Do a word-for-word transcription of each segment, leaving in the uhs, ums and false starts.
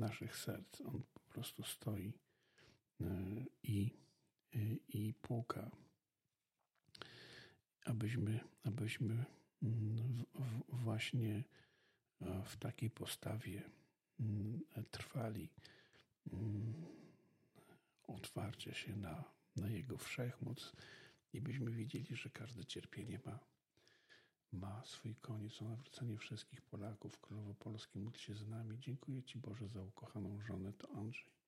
naszych serc. On po prostu stoi i, i puka, abyśmy, abyśmy w, w, właśnie w takiej postawie trwali, otwarcie się na, na Jego wszechmoc i byśmy wiedzieli, że każde cierpienie ma, ma swój koniec. O nawrócenie wszystkich Polaków, Królowo Polskie, módl się z nami. Dziękuję Ci, Boże, za ukochaną żonę, to Andrzej.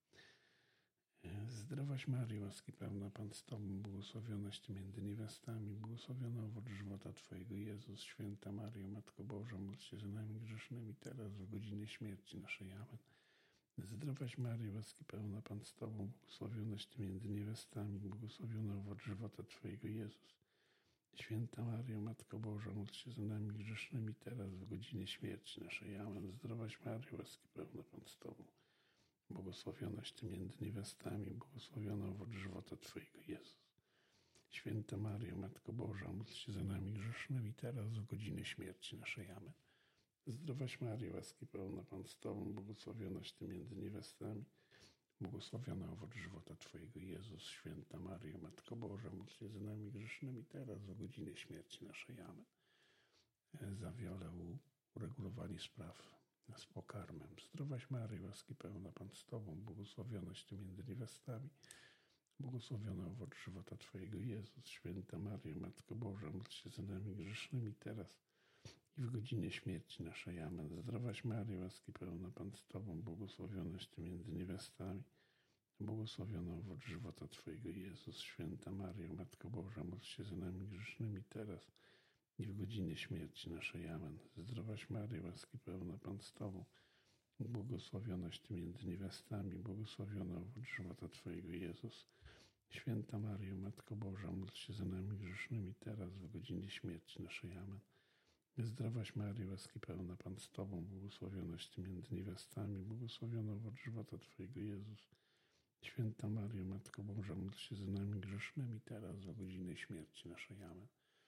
Zdrowaś Maryjo, łaski pełna, Pan z Tobą, błogosławionaś Ty między niewiastami, błogosławiony owoc żywota Twojego, Jezus. Święta Maryjo, Matko Boża, módl się za nami grzesznymi, teraz w godzinę śmierci naszej. Amen. Zdrowaś Maryjo, łaski pełna, Pan z Tobą, błogosławionaś Ty między niewiastami, błogosławiony owoc żywota Twojego, Jezus. Święta Maryjo, Matko Boża, módl się za nami grzesznymi, teraz w godzinę śmierci naszej. Amen. Zdrowaś Maryjo, łaski pełna, Pan z Tobą, błogosławionaś Ty między niewiastami, błogosławiony owoc żywota Twojego, Jezus. Święta Maryjo, Matko Boża, módl się za nami grzesznymi, teraz w godzinę śmierci naszej. Amen. Zdrowaś Maryjo, łaski pełna, Pan z Tobą, błogosławionaś Ty między niewiastami, błogosławiony owoc żywota Twojego, Jezus. Święta Maryjo, Matko Boża, módl się za nami grzesznymi, teraz w godzinę śmierci naszej. Amen. Za wiele uregulowanie spraw z pokarmem. Zdrowaś Maryjo, łaski pełna, Pan z Tobą, błogosławionaś Ty między niewiastami, błogosławiony owoc żywota Twojego, Jezus. Święta Maryjo, Matko Boża, módl się za nami grzesznymi, teraz i w godzinie śmierci naszej. Amen. Zdrowaś Maryjo, łaski pełna, Pan z Tobą, błogosławionaś Ty między niewiastami, błogosławiony owoc żywota Twojego, Jezus. Święta Maryjo, Matko Boża, módl się za nami grzesznymi, teraz i w godzinę śmierci naszej. Amen. Zdrowaś Maryjo, łaski pełna, Pan z Tobą, błogosławionaś Ty między niewiastami, błogosławiony owoc żywota Twojego, Jezus. Święta Maryjo, Matko Boża, módl się za nami grzesznymi, teraz w godzinie śmierci naszej. Amen. Zdrowaś Maryjo, łaski pełna, Pan z Tobą, błogosławionaś Ty między niewiastami, błogosławiony owoc żywota Twojego, Jezus. Święta Maryjo, Matko Boża, módl się za nami grzesznymi, teraz w godzinę śmierci naszej. Amen.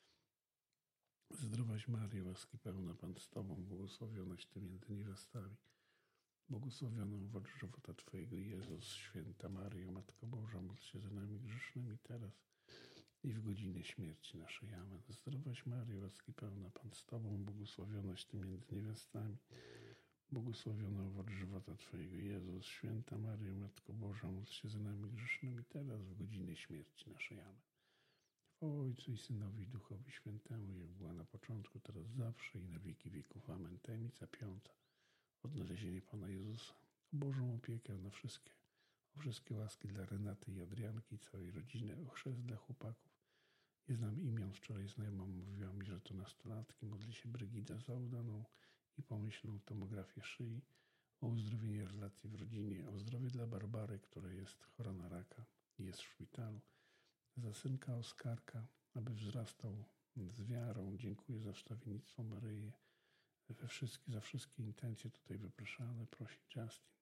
Zdrowaś Maryjo, łaski pełna, Pan z Tobą, błogosławionaś Ty między niewiastami, błogosławiony owoc żywota Twojego, Jezus. Święta Maryjo, Matko Boża, módl się za nami grzesznymi, teraz i w godzinę śmierci naszej. Amen. Zdrowaś Maryjo, łaski pełna, Pan z Tobą, błogosławionaś Ty między niewiastami, błogosławiony owoc żywota Twojego, Jezus. Święta Maryjo, Matko Boża, módl się za nami grzesznymi, teraz w godzinę śmierci naszej. Amen. O Ojcu i Synowi i Duchowi Świętemu, jak była na początku, teraz zawsze i na wieki wieków. Amen. Tajemnica piąta. Odnalezienie Pana Jezusa. O Bożą opiekę na wszystkie, o wszystkie łaski dla Renaty i Adrianki, całej rodziny, o chrzest dla chłopaków. Nie znam imion, wczoraj znajoma mówiła mi, że to nastolatki. Modli się Brygida za udaną i pomyślną tomografię szyi, o uzdrowienie relacji w rodzinie, o zdrowie dla Barbary, która jest chora na raka i jest w szpitalu. Za synka Oskarka, aby wzrastał z wiarą. Dziękuję za wstawiennictwo Maryi. We wszystkie, za wszystkie intencje tutaj wypraszane prosi Justin.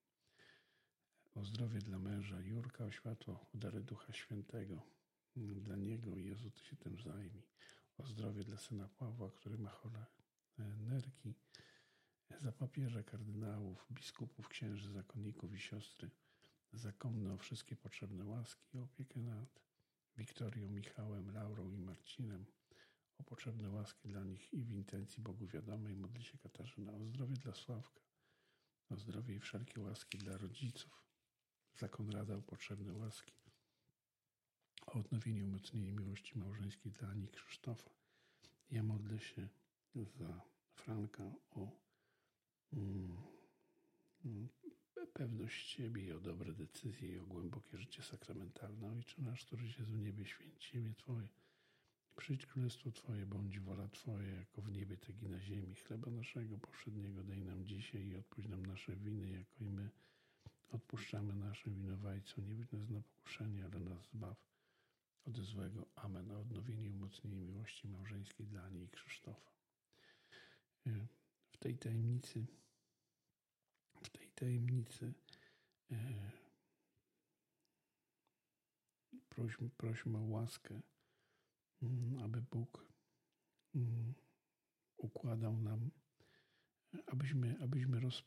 O zdrowie dla męża Jurka, o światło, o dary Ducha Świętego. Dla niego, Jezu, Ty się tym zajmij. O zdrowie dla syna Pawła, który ma chore nerki. Za papieża, kardynałów, biskupów, księży, zakonników i siostry zakonne, o wszystkie potrzebne łaski, o opiekę nad Wiktorią, Michałem, Laurą i Marcinem, o potrzebne łaski dla nich i w intencji Bogu wiadomej. Modli się Katarzyna. O zdrowie dla Sławka, o zdrowie i wszelkie łaski dla rodziców. Za Konrada, o potrzebne łaski. O odnowienie, umocnienie miłości małżeńskiej dla Ani Krzysztofa. Ja modlę się za Franka o mm, pewność siebie i o dobre decyzje i o głębokie życie sakramentalne. Ojcze nasz, któryś jest w niebie, święć imię Twoje. Przyjdź królestwo Twoje, bądź wola Twoja, jako w niebie, tak i na ziemi. Chleba naszego powszedniego daj nam dzisiaj i odpuść nam nasze winy, jako i my odpuszczamy naszym winowajcom. Nie wódź nas na pokuszenie, ale nas zbaw od złego. Amen. O odnowienie i umocnienie miłości małżeńskiej dla Ani i Krzysztofa. W tej tajemnicy w tej tajemnicy e, prośmy, prośmy o łaskę, aby Bóg układał nam, abyśmy, abyśmy roz,